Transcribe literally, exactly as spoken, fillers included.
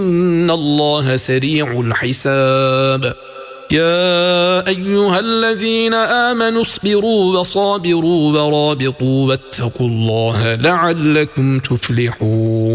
إن الله سريع الحساب. يا أيها الذين آمنوا اصبروا وصابروا ورابطوا واتقوا الله لعلكم تفلحون.